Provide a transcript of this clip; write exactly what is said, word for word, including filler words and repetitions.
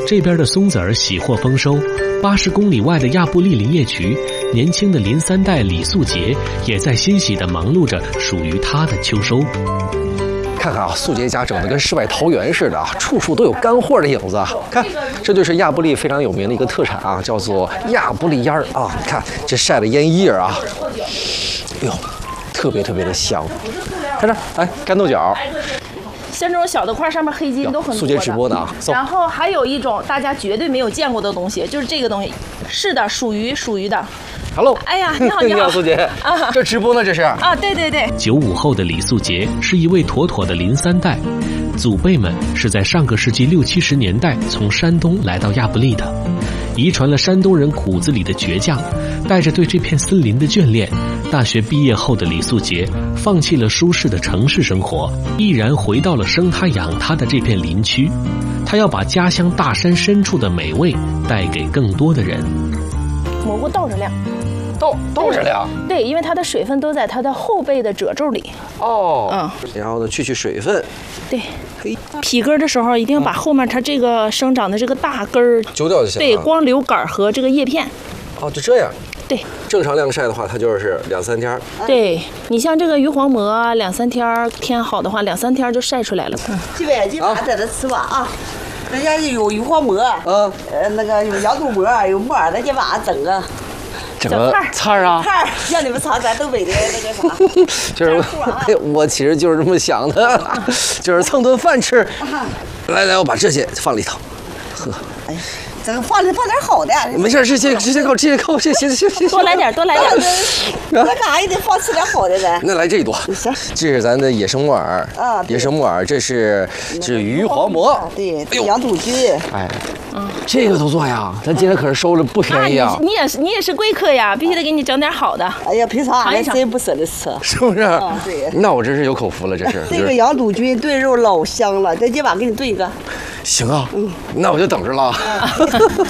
这边的松子儿喜获丰收，八十公里外的亚布力林业局，年轻的林三代李素杰也在欣喜地忙碌着属于他的秋收。 看看啊，素杰家整的跟世外桃源似的啊，处处都有干货的影子啊。看，这就是亚布力非常有名的一个特产啊，叫做亚布力烟儿啊。你看这晒的烟叶啊，哎呦，特别特别的香。看这儿，哎，干豆角。 像这种小的块上面黑筋都很多的。 素杰直播的啊。 然后还有一种大家绝对没有见过的东西，就是这个东西。是的，属鱼，属鱼的。 Hello， 哎呀，你好，你好， 你好，素杰啊，这直播呢，这是啊，对对对。 九五后的李素杰是一位妥妥的林三代，祖辈们是在上个世纪六七十年代从山东来到亚布力的，遗传了山东人骨子里的倔强，带着对这片森林的眷恋，大学毕业后的李素杰放弃了舒适的城市生活，毅然回到了生他养他的这片林区，他要把家乡大山深处的美味带给更多的人。 蘑菇倒着晾。 倒倒着晾， 对，因为它的水分都在它的后背的褶皱里。 哦，嗯，然后呢，去去水分。 对，劈根的时候一定要把后面它这个生长的这个大根儿揪掉就行了。 对，光留杆和这个叶片。 哦，就这样。 对， 正常晾晒的话，它就是两三天。 对，你像这个鱼黄蘑，两三天天好的话，两三天就晒出来了。 这边这把在这吃吧啊。人家有鱼黄蘑， 嗯， 呃，那个有羊肚蘑，有沫儿，咱今晚上整个。 整个菜儿啊， 菜儿像你们长咱东北的那个啥， 就是我，我其实就是这么想的，就是蹭顿饭吃。来来，我把这些放里头，呵。 哎，这个放点放点好的。 没事，直接直接扣，直接扣，行行行行。 多来点，多来点。 那干啥也得放吃点好的咱。 那来这一朵， 行。 这是咱的野生木耳啊， 野生木耳，这是这鱼黄蘑， 对，羊肚菌。 哎。嗯，这个都做呀，咱今天可是收了不便宜啊！ 你也是，你也是贵客呀，必须得给你整点好的。 哎呀，平常俺真不舍得吃， 是不是？ 啊，对。 那我真是有口福了，这是。 这个羊肚菌炖肉老香了，咱今晚给你炖一个。 行啊，嗯，那我就等着了。